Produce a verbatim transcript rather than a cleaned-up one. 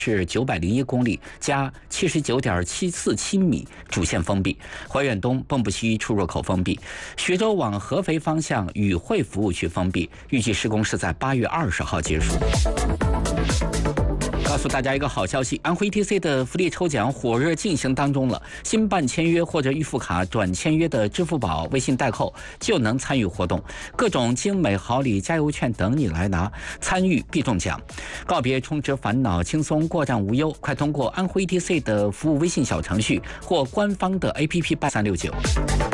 是九百零一公里加七十九点七四七米，主线封闭；怀远东蚌埠西出入口封闭；徐州往合肥方向与会服务区封闭，预计施工是在八月二十号结束。告诉大家一个好消息，安徽 E T C 的福利抽奖火热进行当中了。新办签约或者预付卡转签约的支付宝、微信代扣就能参与活动，各种精美好礼、加油券等你来拿，参与必中奖。告别充值烦恼，轻松过站无忧，快通过安徽 E T C 的服务微信小程序或官方的 A P P 办三六九。